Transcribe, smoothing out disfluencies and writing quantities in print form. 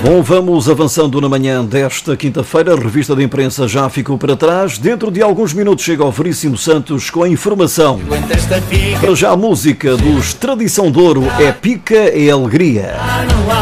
Bom, vamos avançando na manhã desta quinta-feira. A revista de imprensa já ficou para trás. Dentro de alguns minutos chega o Veríssimo Santos com a informação. Para já a música dos Tradição de Ouro é Pica e Alegria.